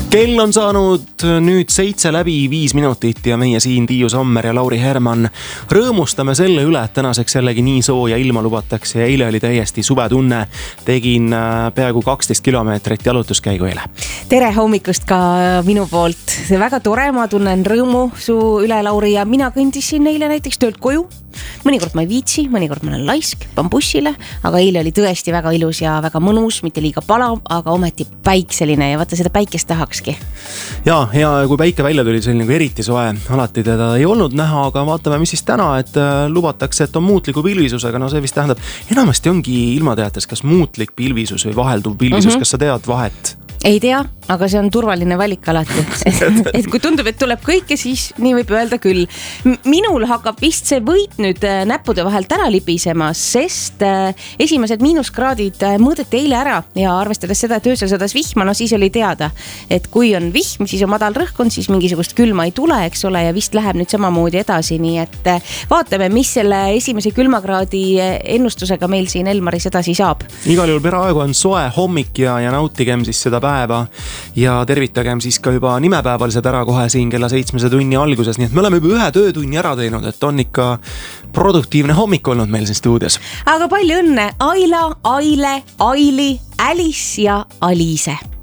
Kell on saanud nüüd 7:05 ja meie siin Tiiu Sommer ja Lauri Herman rõõmustame selle üle, et tänaseks jällegi nii sooja ilma lubatakse ja eile oli täiesti suvetunne. Tegin peaaegu 12 kilomeetrit jalutuskäigu eile. Tere hommikust ka minu poolt. See väga tore, ma tunnen rõõmu su üle, Lauri, ja mina kõndisin eile näiteks töölt koju. Mõnikord ma ei viitsi, mõnikord ma olen laisk, pan bussile, aga eile oli tõesti väga ilus ja väga mõnus, mitte liiga palav, aga ometi päikseline ja vaata seda päikest tahakski. Ja kui päike välja tuli, see oli nagu eriti soe, alati teda ei olnud näha, aga vaatame, mis siis täna, et lubatakse, et on muutliku pilvisusega, no see vist tähendab, enamasti ongi ilmateates, kas muutlik pilvisus või vahelduv pilvisus, kas sa tead vahet? Ei tea, aga see on turvaline valik alati. Et kui tundub, et tuleb kõike, siis nii võib öelda küll. Minul hakkab vist see võit nüüd näppude vahelt ära libisema, sest esimesed miinuskraadid mõõdeti eile ära ja arvestades seda, et öösel sadas vihma, no siis oli teada, et kui on vihm, siis on madal rõhkkond, siis mingisugust külma ei tule, eks ole, ja vist läheb nüüd samamoodi edasi, nii et vaatame, mis selle esimese külmakraadi ennustusega meil siin Elmaris edasi saab. Igal juhul peaaegu on soe hommik ja nautigem siis seda päeva ja tervitagem siis ka juba nimepäevalised ära kohe siin kella 7 tunni alguses, nii et me oleme juba ühe töötunni ära teinud, et on ikka produktiivne hommik olnud meil siin stuudios. Aga palju õnne Aila, Aile, Aili, Alice ja Aliise!